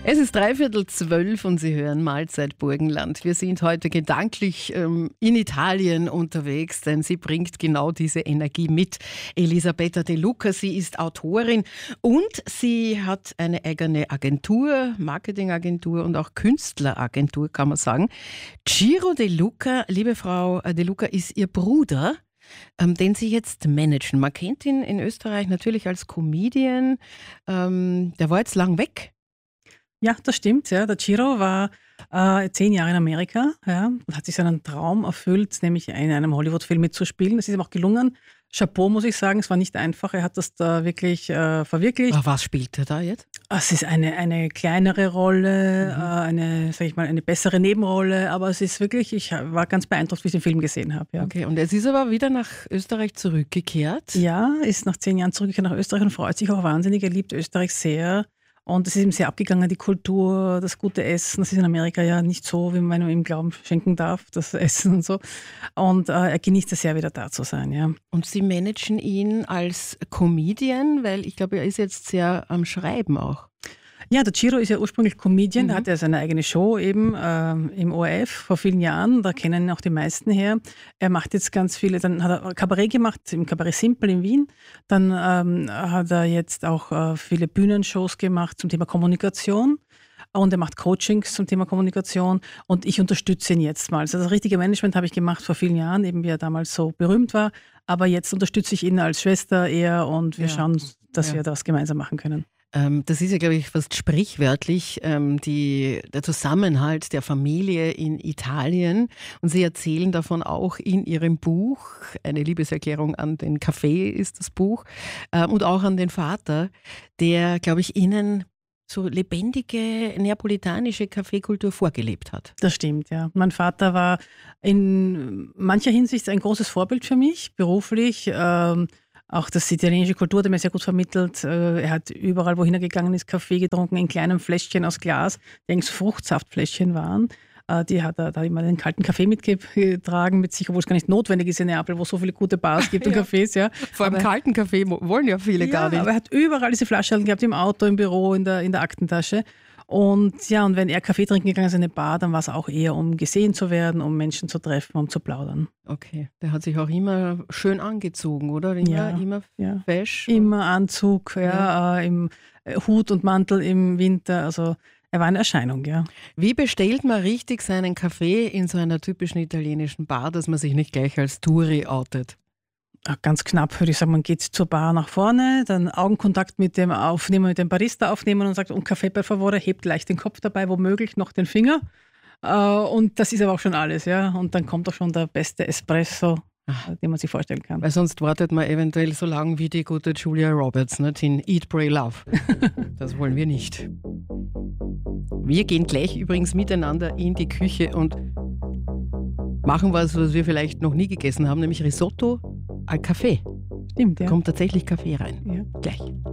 Es ist 11:45 und Sie hören Mahlzeit Burgenland. Wir sind heute gedanklich in Italien unterwegs, denn sie bringt genau diese Energie mit. Elisabetta De Luca, sie ist Autorin und sie hat eine eigene Agentur, Marketingagentur und auch Künstleragentur, kann man sagen. Ciro De Luca, liebe Frau De Luca, ist ihr Bruder, den Sie jetzt managen. Man kennt ihn in Österreich natürlich als Comedian. Der war jetzt lang weg. Ja, das stimmt. Ja. Der Ciro war 10 Jahre in Amerika, ja, und hat sich seinen Traum erfüllt, nämlich in einem Hollywood-Film mitzuspielen. Das ist ihm auch gelungen. Chapeau, muss ich sagen, es war nicht einfach. Er hat das da wirklich verwirklicht. Aber was spielt er da jetzt? Es ist eine kleinere Rolle, eine bessere Nebenrolle, aber es ist wirklich, ich war ganz beeindruckt, wie ich den Film gesehen habe. Ja. Okay, und es ist aber wieder nach Österreich zurückgekehrt. Ja, ist nach 10 Jahren zurückgekehrt nach Österreich und freut sich auch wahnsinnig. Er liebt Österreich sehr. Und es ist ihm sehr abgegangen, die Kultur, das gute Essen. Das ist in Amerika ja nicht so, wie man ihm Glauben schenken darf, das Essen und so. Und er genießt es sehr, wieder da zu sein. Ja. Und Sie managen ihn als Comedian, weil ich glaube, er ist jetzt sehr am Schreiben auch. Ja, der Ciro ist ja ursprünglich Comedian, der hat ja seine eigene Show eben im ORF vor vielen Jahren, da kennen ihn auch die meisten her. Er macht jetzt ganz viele, dann hat er Kabarett gemacht, im Kabarett Simpel in Wien, dann hat er jetzt auch viele Bühnenshows gemacht zum Thema Kommunikation. Und er macht Coachings zum Thema Kommunikation und ich unterstütze ihn jetzt mal. Also das richtige Management habe ich gemacht vor vielen Jahren, eben wie er damals so berühmt war. Aber jetzt unterstütze ich ihn als Schwester eher und wir schauen, dass wir das gemeinsam machen können. Das ist ja, glaube ich, fast sprichwörtlich, der Zusammenhalt der Familie in Italien. Und Sie erzählen davon auch in Ihrem Buch. Eine Liebeserklärung an den Kaffee ist das Buch. Und auch an den Vater, der, glaube ich, Ihnen so lebendige neapolitanische Kaffeekultur vorgelebt hat. Das stimmt, ja. Mein Vater war in mancher Hinsicht ein großes Vorbild für mich, beruflich. Auch das italienische Kultur hat er mir sehr gut vermittelt. Er hat überall, wohin er gegangen ist, Kaffee getrunken in kleinen Fläschchen aus Glas, die eigentlich Fruchtsaftfläschchen waren. Die hat er da immer den kalten Kaffee mitgetragen mit sich, obwohl es gar nicht notwendig ist in Neapel, wo es so viele gute Bars gibt und Cafés. Ja. Vor allem kalten Kaffee wollen ja viele gar nicht. Aber er hat überall diese Flaschen gehabt, im Auto, im Büro, in der Aktentasche. Und ja, und wenn er Kaffee trinken gegangen ist in eine Bar, dann war es auch eher, um gesehen zu werden, um Menschen zu treffen, um zu plaudern. Okay, der hat sich auch immer schön angezogen, oder? Immer fesch. Immer Anzug, im Hut und Mantel im Winter, also er war eine Erscheinung, ja. Wie bestellt man richtig seinen Kaffee in so einer typischen italienischen Bar, dass man sich nicht gleich als Touri outet? Ganz knapp würde ich sagen, man geht zur Bar nach vorne, dann Augenkontakt mit dem Barista aufnehmen und sagt, un Kaffee per favore, hebt leicht den Kopf dabei, womöglich noch den Finger. Und das ist aber auch schon alles, ja. Und dann kommt auch schon der beste Espresso, den man sich vorstellen kann. Weil sonst wartet man eventuell so lange wie die gute Julia Roberts, nicht? In Eat, Pray, Love. Das wollen wir nicht. Wir gehen gleich übrigens miteinander in die Küche und machen was wir vielleicht noch nie gegessen haben, nämlich Risotto al Kaffee. Stimmt, ja. Kommt tatsächlich Kaffee rein. Ja. Gleich.